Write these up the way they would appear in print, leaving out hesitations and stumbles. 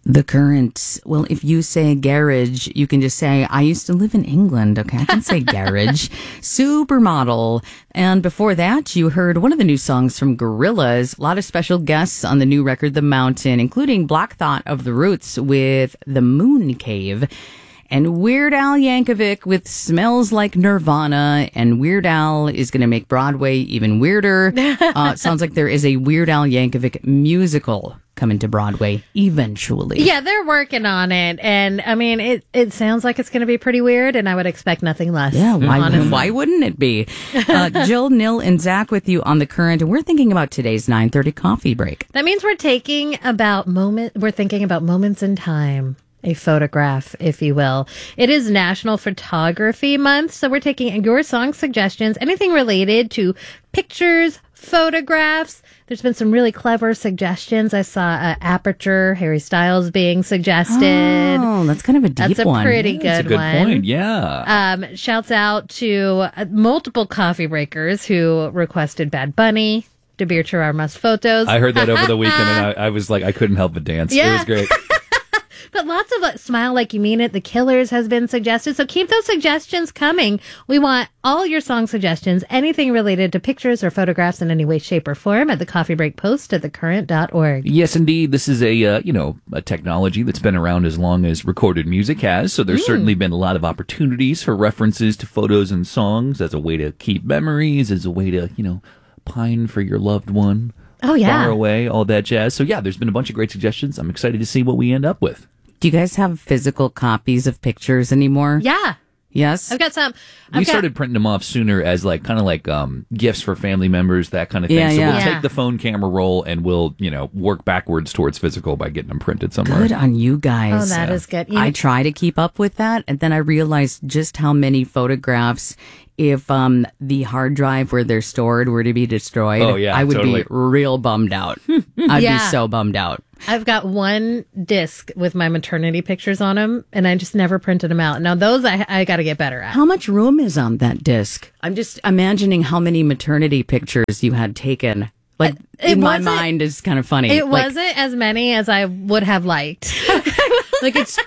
The Current. Well, if you say garage, you can just say, I used to live in England. Okay, I can say garage. Supermodel. And before that, you heard one of the new songs from Gorillaz. A lot of special guests on the new record, The Mountain, including Black Thought of the Roots with The Moon Cave. And Weird Al Yankovic with Smells Like Nirvana. And Weird Al is going to make Broadway even weirder. Sounds like there is a Weird Al Yankovic musical coming to Broadway eventually. Yeah, they're working on it. And I mean, it sounds like it's going to be pretty weird, and I would expect nothing less. Yeah, why wouldn't it be? Jill, Nil, and Zach with you on The Current, and we're thinking about today's 9:30 coffee break. That means we're thinking about moments in time. A photograph, if you will. It is National Photography Month, so we're taking your song suggestions, anything related to pictures, photographs. There's been some really clever suggestions. I saw Aperture, Harry Styles being suggested. Oh, that's kind of a deep one. That's a pretty good one. That's a good point, yeah. Shouts out to multiple coffee breakers who requested Bad Bunny, De Beer Must Photos. I heard that over the weekend, and I was like, I couldn't help but dance. Yeah. It was great. But lots of Smile Like You Mean It, The Killers has been suggested. So keep those suggestions coming. We want all your song suggestions, anything related to pictures or photographs in any way, shape, or form at the Coffee Break Post at thecurrent.org. Yes, indeed. This is a technology that's been around as long as recorded music has. So there's certainly been a lot of opportunities for references to photos and songs as a way to keep memories, as a way to, pine for your loved one. Oh, yeah. Far away, all that jazz. So yeah, there's been a bunch of great suggestions. I'm excited to see what we end up with. Do you guys have physical copies of pictures anymore? Yeah. Yes? I've got some. We started printing them off sooner as kind of gifts for family members, that kind of thing. So we'll take the phone camera roll and we'll, work backwards towards physical by getting them printed somewhere. Good on you guys. Oh, that is good. I try to keep up with that, and then I realized just how many photographs, if the hard drive where they're stored were to be destroyed, I would be real bummed out. I'd be so bummed out. I've got one disc with my maternity pictures on them, and I just never printed them out. Now, those I got to get better at. How much room is on that disc? I'm just imagining how many maternity pictures you had taken. In my mind is kind of funny. It wasn't as many as I would have liked. It's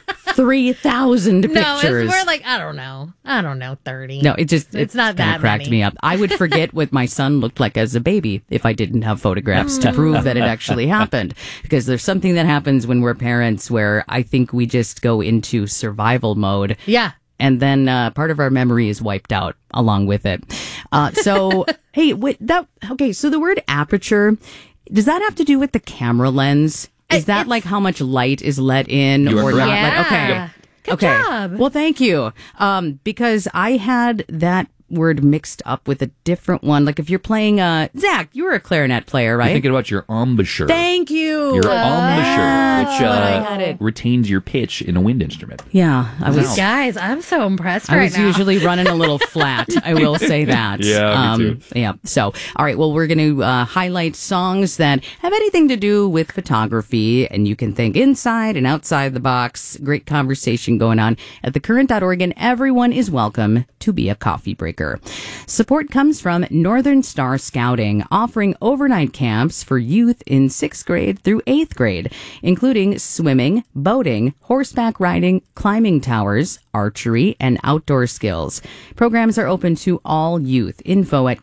3,000 pictures. No, it's more like, I don't know, 30. No, it's not that cracked many. me up. I would forget what my son looked like as a baby if I didn't have photographs to prove that it actually happened. Because there's something that happens when we're parents where I think we just go into survival mode. Yeah. And then part of our memory is wiped out along with it. So, hey, so the word aperture, does that have to do with the camera lens? Is that like how much light is let in or not? Yeah. Okay. Good job. Well, thank you. Because I had that word mixed up with a different one. Like if you're playing, Zach, you were a clarinet player, right? You're thinking about your embouchure. Thank you. Your embouchure, which retains your pitch in a wind instrument. Yeah. These guys, I'm so impressed I right was now. usually running a little flat. I will say that. Yeah, me too. Yeah. So, all right. Well, we're going to highlight songs that have anything to do with photography, and you can think inside and outside the box. Great conversation going on at thecurrent.org, and everyone is welcome to be a coffee breaker. Support comes from Northern Star Scouting, offering overnight camps for youth in 6th grade through 8th grade, including swimming, boating, horseback riding, climbing towers, archery, and outdoor skills. Programs are open to all youth. Info at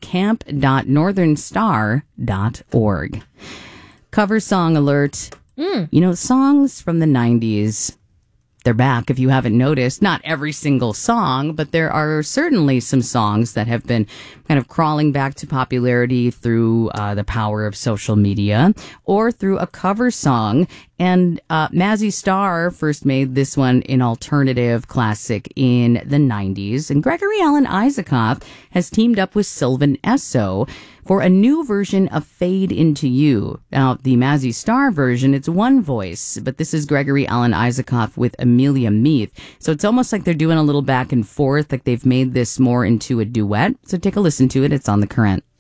camp.northernstar.org. Cover song alert. Songs from the 90s. They're back, if you haven't noticed. Not every single song, but there are certainly some songs that have been kind of crawling back to popularity through the power of social media or through a cover song. And Mazzy Star first made this one an alternative classic in the 90s. And Gregory Alan Isaacoff has teamed up with Sylvan Esso for a new version of Fade Into You. Now, the Mazzy Star version, it's one voice, but this is Gregory Alan Isaacoff with Amelia Meath. So it's almost like they're doing a little back and forth, like they've made this more into a duet. So take a listen to it. It's on The Current.